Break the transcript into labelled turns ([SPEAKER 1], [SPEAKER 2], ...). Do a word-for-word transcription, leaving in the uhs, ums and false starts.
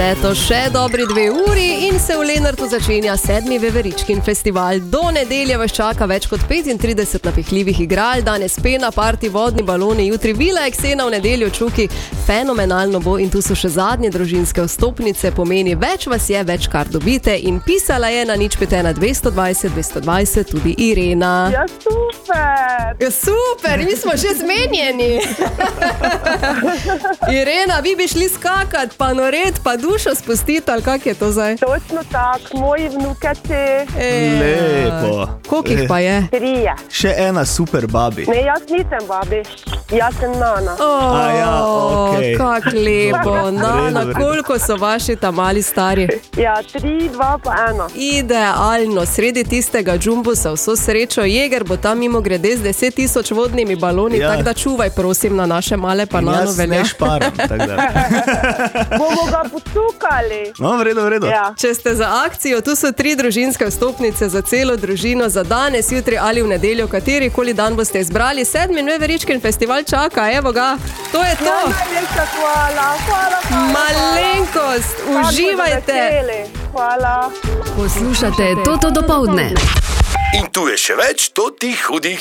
[SPEAKER 1] Eto, še dobri dve uri in se v Lenartu začenja sedmi Veveričkin festival. Do nedelje vas čaka več kot petintrideset napihljivih igral, danes pena, parti, vodni baloni, jutri vila eksena, v nedeljo čuki. Fenomenalno bo in tu so še zadnje družinske vstopnice, pomeni več vas je, več kar dobite in pisala je na nič pet ena dvesto dvajset dvesto dvajset tudi Irena.
[SPEAKER 2] Ja, super!
[SPEAKER 1] Ja, super, mi smo že zmenjeni. Irena, vi bi šli skakat, pa noret, pa dušo spustiti, ali kak je to zdaj?
[SPEAKER 2] Točno tak, moji vnukeci.
[SPEAKER 1] E,
[SPEAKER 3] Lepo.
[SPEAKER 1] Koliko jih pa je?
[SPEAKER 2] Trije.
[SPEAKER 3] Še ena super babi.
[SPEAKER 2] Ne, jaz nisem babi, jaz sem nana.
[SPEAKER 1] Oh,
[SPEAKER 3] A ja, okej.
[SPEAKER 1] Kak lepo. Nana,
[SPEAKER 3] v redu.
[SPEAKER 1] koliko so vaši ta mali stari?
[SPEAKER 2] Ja, tri, dva pa ena.
[SPEAKER 1] Idealno, sredi tistega džumbusa vso srečo. Jeger bo tam mimo grede z deset tisoč vodnimi baloni,
[SPEAKER 3] Ja.
[SPEAKER 1] tako da čuvaj prosim na naše male pa nano
[SPEAKER 3] Jaz
[SPEAKER 1] velja.
[SPEAKER 3] ne šparam, tako da.
[SPEAKER 2] Bomo ga pocukali.
[SPEAKER 3] No, v redu, v redu.
[SPEAKER 2] Ja.
[SPEAKER 1] Če ste za akcijo, tu so tri družinske vstopnice za celo družino, za danes, jutri ali v nedeljo, katerikoli dan boste izbrali. Sedmi Veveričkin festival čaka, evo ga, to je to.
[SPEAKER 2] Najlepša hvala, hvala, hvala.
[SPEAKER 1] Malenkost,
[SPEAKER 2] Tako bodo
[SPEAKER 1] uživajte.
[SPEAKER 2] veseli. Hvala.
[SPEAKER 4] Poslušate Toto dopoldne.
[SPEAKER 5] In tu je še več totih hudih